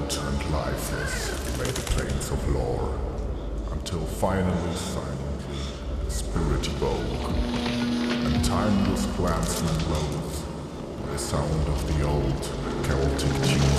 and lifeless lay the plains of lore, until finally silently the spirit evoke, and timeless clansmen rose, the sound of the old Celtic chiefs